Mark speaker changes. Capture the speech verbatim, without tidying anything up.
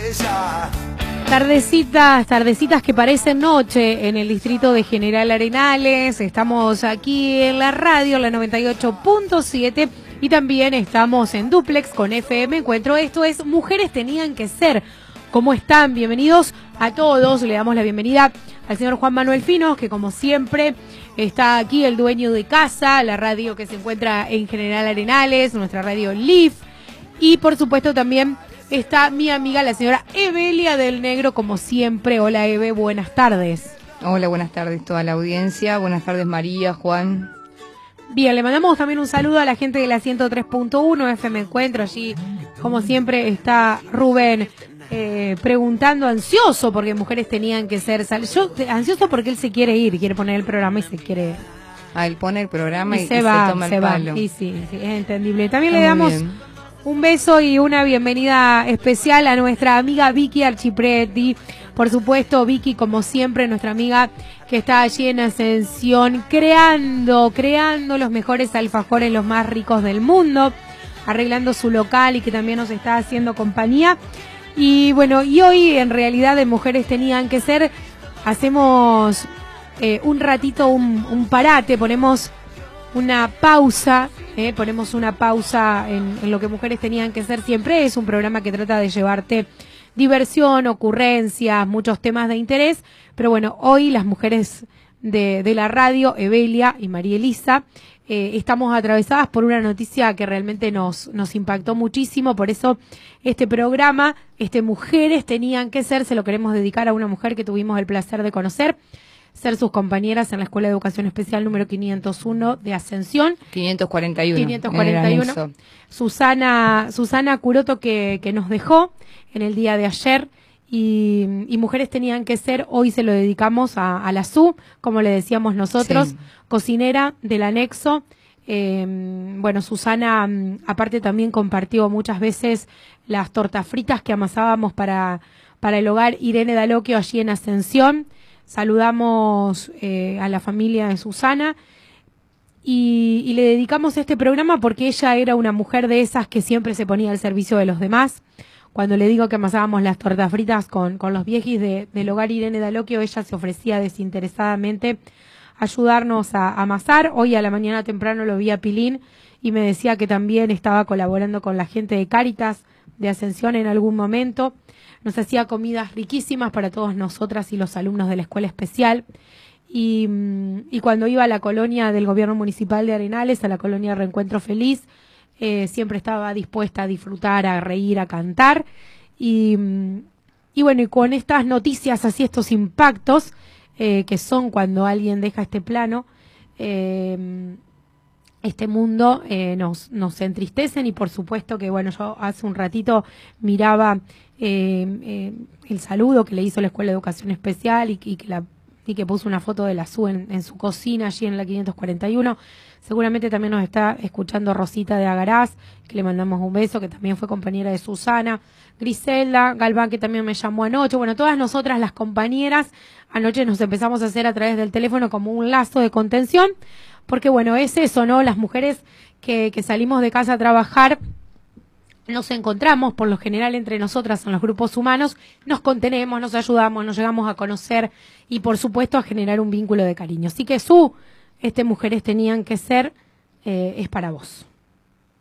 Speaker 1: estrella.
Speaker 2: Tardecitas, tardecitas que parecen noche en el distrito de General Arenales. Estamos aquí en la radio, la noventa y ocho punto siete, y también estamos en dúplex con F M Encuentro. Esto es Mujeres Tenían que Ser. ¿Cómo están? Bienvenidos a todos. Le damos la bienvenida al señor Juan Manuel Finos, que como siempre está aquí, el dueño de casa, la radio que se encuentra en General Arenales, nuestra radio Live. Y por supuesto también está mi amiga la señora Evelia del Negro, como siempre. Hola Eve, buenas tardes.
Speaker 3: Hola, buenas tardes toda la audiencia. Buenas tardes María, Juan.
Speaker 2: Bien, le mandamos también un saludo a la gente de la ciento tres punto uno F M Encuentro. Allí, como siempre, está Rubén eh, preguntando, ansioso, porque mujeres tenían que ser... Yo, ansioso porque él se quiere ir, quiere poner el programa y se quiere...
Speaker 3: Ah, él pone el programa y,
Speaker 2: y se
Speaker 3: y
Speaker 2: va,
Speaker 3: se toma
Speaker 2: se
Speaker 3: el
Speaker 2: va.
Speaker 3: palo.
Speaker 2: Y sí, sí, es entendible. También
Speaker 3: Está
Speaker 2: le
Speaker 3: muy
Speaker 2: damos
Speaker 3: bien.
Speaker 2: un beso y una bienvenida especial a nuestra amiga Vicky Archipreti. Por supuesto, Vicky, como siempre, nuestra amiga que está allí en Ascensión, creando, creando los mejores alfajores, los más ricos del mundo, arreglando su local y que también nos está haciendo compañía. Y bueno, y hoy en realidad de Mujeres Tenían que Ser, hacemos eh, un ratito, un, un parate, ponemos una pausa, eh, ponemos una pausa en, en lo que Mujeres Tenían que Ser. Siempre es un programa que trata de llevarte diversión, ocurrencias, muchos temas de interés, pero bueno, hoy las mujeres de, de la radio, Evelia y María Elisa, eh, estamos atravesadas por una noticia que realmente nos, nos impactó muchísimo. Por eso este programa, este Mujeres Tenían que Ser, se lo queremos dedicar a una mujer que tuvimos el placer de conocer, ser sus compañeras en la Escuela de Educación Especial número quinientos uno de Ascensión.
Speaker 3: quinientos cuarenta y uno.
Speaker 2: quinientos cuarenta y uno. Susana, Susana Curoto, que, que nos dejó en el día de ayer. Y, y Mujeres Tenían que Ser, hoy se lo dedicamos a, a la Su, como le decíamos nosotros,
Speaker 3: Sí.
Speaker 2: Cocinera del anexo. Eh, bueno, Susana, aparte, también compartió muchas veces las tortas fritas que amasábamos para, para el hogar Irene Daloquio allí en Ascensión. Saludamos eh, a la familia de Susana y, y le dedicamos este programa porque ella era una mujer de esas que siempre se ponía al servicio de los demás. Cuando le digo que amasábamos las tortas fritas con, con los viejis de, del hogar Irene Daloquio, ella se ofrecía desinteresadamente a ayudarnos a, a amasar. Hoy a la mañana temprano lo vi a Pilín y me decía que también estaba colaborando con la gente de Cáritas de Ascensión en algún momento. Nos hacía comidas riquísimas para todas nosotras y los alumnos de la escuela especial. Y, y cuando iba a la colonia del gobierno municipal de Arenales, a la colonia Reencuentro Feliz, eh, siempre estaba dispuesta a disfrutar, a reír, a cantar. Y, y bueno, y con estas noticias, así estos impactos, eh, que son cuando alguien deja este plano, eh, este mundo, eh, nos, nos entristecen. Y por supuesto que, bueno, yo hace un ratito miraba eh, eh, el saludo que le hizo la Escuela de Educación Especial y, y, que, la, y que puso una foto de la Su en, en su cocina allí en la quinientos cuarenta y uno. Seguramente también nos está escuchando Rosita de Agaraz, que le mandamos un beso, que también fue compañera de Susana. Griselda Galván, que también me llamó anoche. Bueno, todas nosotras las compañeras, anoche nos empezamos a hacer a través del teléfono como un lazo de contención. Porque bueno, es eso, ¿no? Las mujeres que, que salimos de casa a trabajar, nos encontramos por lo general entre nosotras en los grupos humanos, nos contenemos, nos ayudamos, nos llegamos a conocer y por supuesto a generar un vínculo de cariño. Así que Su, este Mujeres Tenían que Ser, eh, es para vos.